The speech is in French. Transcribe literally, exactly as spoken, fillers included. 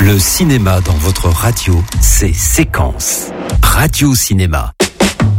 Le cinéma dans votre radio, c'est Séquence. Radio Cinéma.